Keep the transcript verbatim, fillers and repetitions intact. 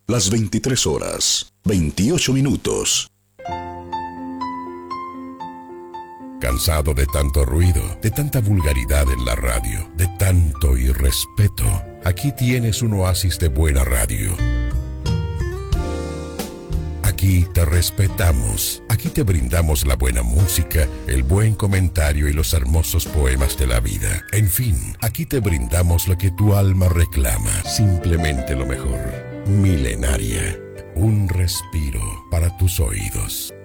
Las veintitrés horas, veintiocho minutos. ¿Cansado de tanto ruido, de tanta vulgaridad en la radio, de tanto irrespeto? Aquí tienes un oasis de buena radio. Aquí te respetamos, aquí te brindamos la buena música, el buen comentario y los hermosos poemas de la vida. En fin, aquí te brindamos lo que tu alma reclama, simplemente lo mejor. Milenaria, un respiro para tus oídos.